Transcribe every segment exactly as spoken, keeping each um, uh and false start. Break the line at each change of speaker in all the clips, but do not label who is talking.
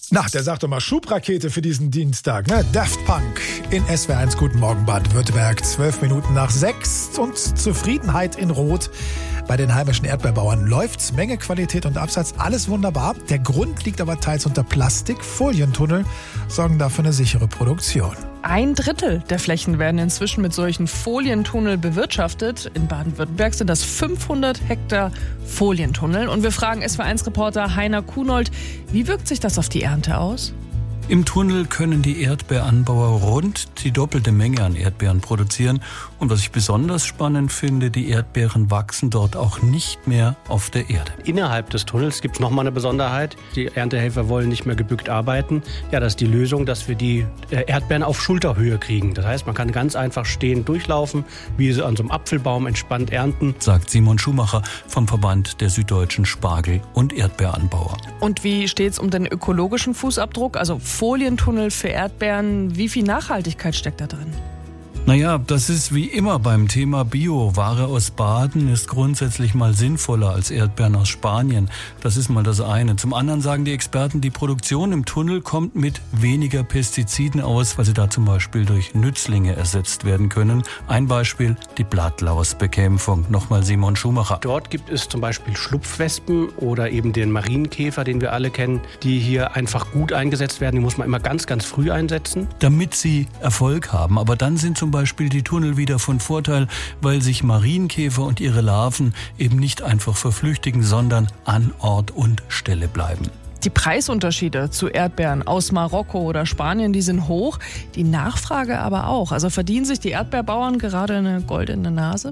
Na, der sagt doch mal Schubrakete für diesen Dienstag, ne? Daft Punk in S W R eins. Guten Morgen, Baden-Württemberg. Zwölf Minuten nach sechs und Zufriedenheit in Rot. Bei den heimischen Erdbeerbauern läuft's. Menge, Qualität und Absatz, alles wunderbar. Der Grund liegt aber teils unter Plastik. Folientunnel sorgen dafür eine sichere Produktion.
Ein Drittel der Flächen werden inzwischen mit solchen Folientunnel bewirtschaftet. In Baden-Württemberg sind das fünfhundert Hektar Folientunnel. Und wir fragen S W R eins Reporter Heiner Kunold, wie wirkt sich das auf die Ernte aus?
Im Tunnel können die Erdbeeranbauer rund die doppelte Menge an Erdbeeren produzieren. Und was ich besonders spannend finde, die Erdbeeren wachsen dort auch nicht mehr auf der Erde.
Innerhalb des Tunnels gibt es nochmal eine Besonderheit. Die Erntehelfer wollen nicht mehr gebückt arbeiten. Ja, das ist die Lösung, dass wir die Erdbeeren auf Schulterhöhe kriegen. Das heißt, man kann ganz einfach stehend durchlaufen, wie sie an so einem Apfelbaum entspannt ernten.
Sagt Simon Schumacher vom Verband der süddeutschen Spargel- und Erdbeeranbauer.
Und wie steht's um den ökologischen Fußabdruck? Also Folientunnel für Erdbeeren, wie viel Nachhaltigkeit steckt da drin?
Naja, das ist wie immer beim Thema Bio. Ware aus Baden ist grundsätzlich mal sinnvoller als Erdbeeren aus Spanien. Das ist mal das eine. Zum anderen sagen die Experten, die Produktion im Tunnel kommt mit weniger Pestiziden aus, weil sie da zum Beispiel durch Nützlinge ersetzt werden können. Ein Beispiel, die Blattlausbekämpfung. Nochmal Simon Schumacher.
Dort gibt es zum Beispiel Schlupfwespen oder eben den Marienkäfer, den wir alle kennen, die hier einfach gut eingesetzt werden. Die muss man immer ganz, ganz früh einsetzen.
Damit sie Erfolg haben. Aber dann sind zum Beispiel Beispiel die Tunnel wieder von Vorteil, weil sich Marienkäfer und ihre Larven eben nicht einfach verflüchtigen, sondern an Ort und Stelle bleiben.
Die Preisunterschiede zu Erdbeeren aus Marokko oder Spanien, die sind hoch, die Nachfrage aber auch. Also verdienen sich die Erdbeerbauern gerade eine goldene Nase?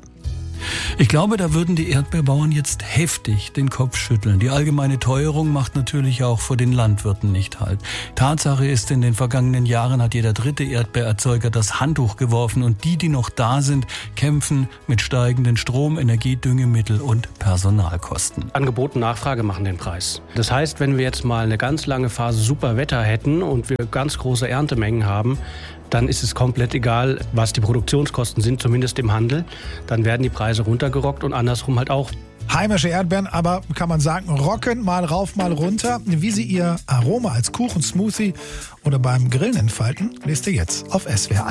Ich glaube, da würden die Erdbeerbauern jetzt heftig den Kopf schütteln. Die allgemeine Teuerung macht natürlich auch vor den Landwirten nicht halt. Tatsache ist, in den vergangenen Jahren hat jeder dritte Erdbeererzeuger das Handtuch geworfen und die, die noch da sind, kämpfen mit steigenden Strom-, Energie-, Düngemittel- und Personalkosten.
Angebot und Nachfrage machen den Preis. Das heißt, wenn wir jetzt mal eine ganz lange Phase super Wetter hätten und wir ganz große Erntemengen haben, dann ist es komplett egal, was die Produktionskosten sind, zumindest im Handel. Dann werden die Preise runtergerockt und andersrum halt auch.
Heimische Erdbeeren, aber kann man sagen, rocken, mal rauf, mal runter. Wie sie ihr Aroma als Kuchen, Smoothie oder beim Grillen entfalten, lest ihr jetzt auf S W R eins.